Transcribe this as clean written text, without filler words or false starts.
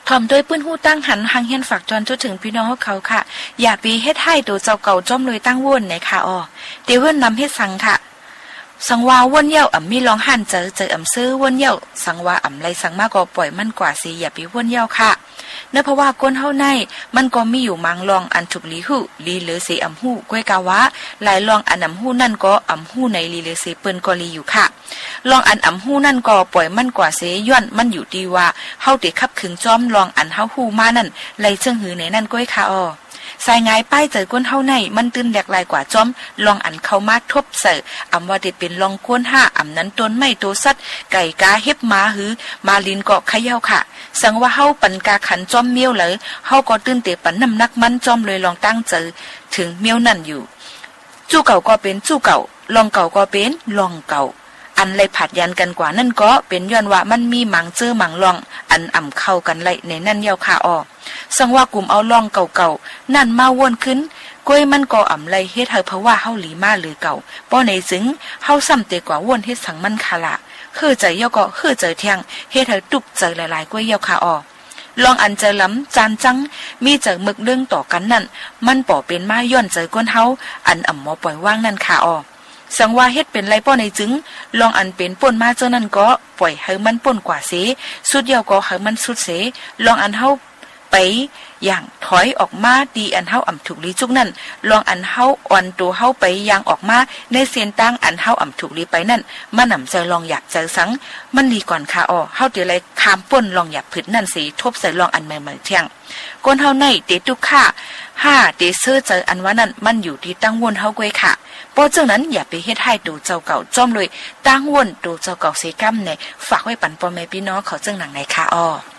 ถ่อมด้วยปื้นหู้ตั้งหันหังเฮียนฝากจรจนถึงพี่น้องเขาค่ะอย่าปีเฮ็ดให้ตัวเจ้าเก่าจ้อมเลยตั้งว่นในค่ะอ๋อเดี๋ยวเพิ่นนำเฮ็ดสังค่ะสังวาว่นเย่าอ่ำมีลองหันเจออ่ำซื้อว่นเย่าสังวาอ่ำไรสังมากก็ปล่อยมันกว่าสิอย่าปีว่นเย่าค่ะเนื่องเพราะว่าก้นเฮาในมันก็มีอยู่มังลองอันถูกลีหูลีเหลือเสอ่ำหูก้วยกาวะหลายลองอันอ่ำหูนั่นก็อ่ำหูในลีเหลือเสเปิ้นก็ลีอยู่ค่ะลองอันอ่ำหูนั่นก็ปล่อยมันกว่าเสย้อนมันอยู่ดีว่าเฮาติขับขึงจ้อมลองอันเฮาหูมานั่นไหลเชิงหือในนั่นก้วยค่ะอ้อสายงายป้ายเจอก้นเฮาในมันตื่นแหลกลายกว่าจ้อมลองอันเข้ามาทบเสออำว่าได้เป็นลองก้น5อำนั้นต้นไม้โตสัตว์ไก่กาเฮ็บมาหือมาลินเกาะเขย่าค่ะสังว่าเฮาปันกาขันจ้อมเมียวเลยเฮาก็ตื่นเตปันน้ำนักมันจ้อมเลยลองตั้งเจอถึงเมียวนั่นอยู่จู่เก่าก็เป็นจู่เก่าลองเก่าก็เป็นลองเก่าอันเลยผัดยันกันกว่านั่นก็เป็นย้อนว่ามันมีหมังเจอหมังลองอันอ่ำเข้ากันไลในนั่นเยาค่ะออสังว่ากลุ่มเอาลองเก่าๆนั่นมาวนขึ้นก้วยมันก็อ่ำไลเฮ็ดให้เพราะว่าเฮาหลีมาหรือเก่าป้อในซึ้งเฮาซ้ำเตกว่าวนเฮ็ดสังมันค่ะละคือใจเยาก็คือใจเที่ยงเฮ็ดให้ตุบใจหลายๆก้วยเยาค่ะออลองอันเจอล้ำจานจังมีเจอมึกเรื่องต่อกันนั่นมันป่อเป็นมาย้อนใจก้นเฮาอันอ่ำหมอปล่อยว่างนั่นค่ะออสังว่าเฮ็ดเป็นไรป้อในจึงลองอันเป็นป่นมาเจ้านั่นก็ปล่อยให้มันป่นกว่าเสสุดเดียวก็ให้มันสุดเสลองอันเฮาไปอย่างถอยออกมาดีอันเฮาอ่ำถูกลีจุกนั่นลองอันเฮาอ่อนตัวเฮาไปอย่างออกมาในเส้นตั้งอันเฮาอ่ำถูกลีไปนั่นมันนำใจลองอยากใจสังมันดีก่อนค่ะอ้อเฮาเดี๋ยวไรคามป่นลองอยากผึดนั่นสิทบใส่ลองอันใหม่ๆเที่ยงก้นเฮาในเตตุกค่ะเตเซอร์เจออันว่านั่นมันอยู่ที่ตั้งวนเฮาก้วยค่ะเพราะจังนั้นอย่าไปเฮ็ดให้ตัวเจ้าเก่าจ้อมเลยตั้งวนตัวเจ้าเก่าเสกัมในฝากไว้ปันปอแม่พี่น้องเขาจังหนังไหนค่ะอ้อ